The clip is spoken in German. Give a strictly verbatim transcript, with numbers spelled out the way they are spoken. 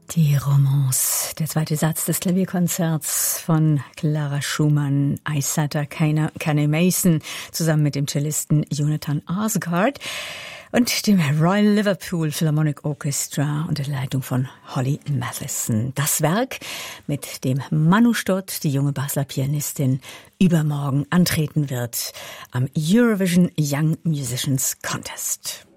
Die Romance, der zweite Satz des Klavierkonzerts von Clara Schumann, Eissatter Kenny Mason, zusammen mit dem Cellisten Jonathan Asgard und dem Royal Liverpool Philharmonic Orchestra unter der Leitung von Holly Mathieson. Das Werk, mit dem Manu Stott, die junge Basler Pianistin, übermorgen antreten wird am Eurovision Young Musicians Contest.